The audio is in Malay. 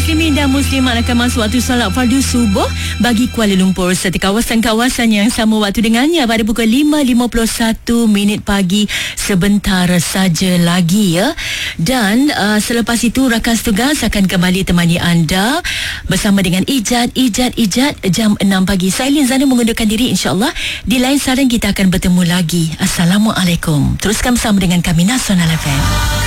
muslimin dan muslimat akan masuk waktu solat fardu subuh bagi Kuala Lumpur serta kawasan-kawasan yang sama waktu dengannya pada pukul 5.51 pagi sebentar saja lagi ya. Dan selepas itu rakan tugas akan kembali temani anda bersama dengan Ijat jam 6 pagi. Saya Linzana mengundurkan diri, insya-Allah di lain saran kita akan bertemu lagi. Assalamualaikum. Teruskan bersama dengan kami Nasional FM.